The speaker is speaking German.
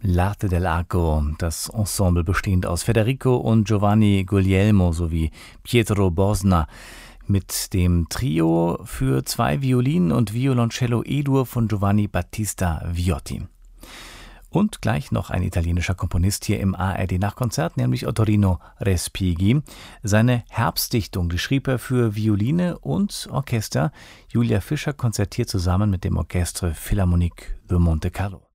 L'Arte dell'Arco, das Ensemble bestehend aus Federico und Giovanni Guglielmo sowie Pietro Bosna mit dem Trio für 2 Violinen und Violoncello E-Dur von Giovanni Battista Viotti. Und gleich noch ein italienischer Komponist hier im ARD-Nachkonzert, nämlich Ottorino Respighi. Seine Herbstdichtung, die schrieb er für Violine und Orchester. Julia Fischer konzertiert zusammen mit dem Orchestre Philharmonique de Monte Carlo.